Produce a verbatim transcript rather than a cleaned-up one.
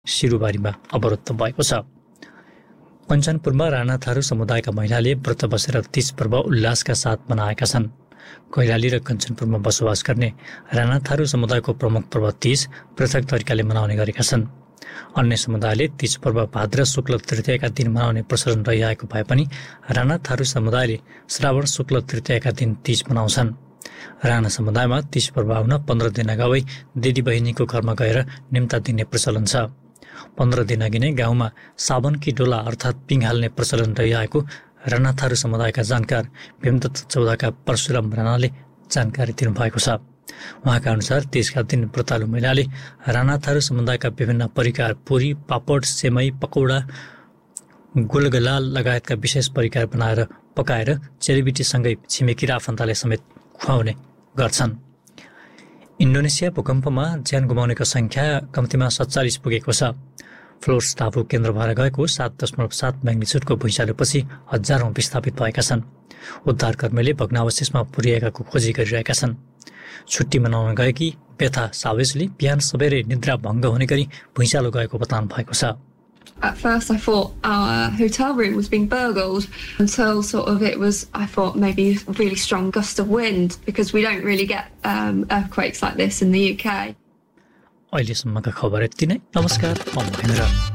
सिरुबारीमा अवरुद्ध भएको छ। कञ्चनपुरमा राणा थारू समुदायका महिलाले व्रत बसेर तीज पर्व उल्लासका साथ मनाएका छन्। कैलाली र कञ्चनपुरमा बसोबास गर्ने राणा थारू समुदायको प्रमुख पर्व तीज पृथक तरिकाले मनाउने गरेका छन्। अन्य समुदायले तीज पर्व भाद्र शुक्ल तृतीयाका दिन मनाउने प्रचलन रहिआएको भए पनि राणा थारू समुदायले श्रावण शुक्ल तृतीयाका दिन तीज मनाउँछन्। राणा समुदायमा तीज पर्व आउन पन्ध्र दिन अगावै दिदी बहिनीको घरमा गएर निम्ता दिने प्रचलन छ। पन्ध्र दिन अघि नै गाउँमा साबनकी डोला अर्थात् पिङ हाल्ने प्रचलन रहिआएको राणा थारू समुदायका जानकार भीमदत्त चौधका परशुराम राणाले जानकारी दिनुभएको छ। उहाँका अनुसार तीजका दिन व्रतालु महिलाले राणा थारू समुदायका विभिन्न परिकार पुरी, पापड, सेमई, पकौडा, गुलगला लगायतका विशेष परिकार बनाएर पकाएर चेलीबेटीसँगै छिमेकी र आफन्तलाई समेत खुवाउने गर्छन्। इन्डोनेसिया भूकम्पमा ज्यान गुमाउनेको संख्या कम्तीमा सत्तालिस पुगेको छ। फ्लोर्स टापु केन्द्र भएर गएको सात दशमलव सात म्याग्निच्युडको भुइँचालोपछि हजारौं विस्थापित भएका छन्। उद्धारकर्मीले भग्नावशेषमा पुर्याएकाको खोजी गरिरहेका छन्। छुट्टी मनाउन गएकी बेथा सावेजले बिहान सबेरै निद्रा भङ्ग हुने गरी भुइँचालो गएको बताउनु भएको छ। At first I thought our hotel room was being burgled until sort of it was, I thought maybe a really strong gust of wind because we don't really get um, earthquakes like this in the U K. अहिलेसम्मका खबर यति नै। नमस्कार, म महेन्द्र।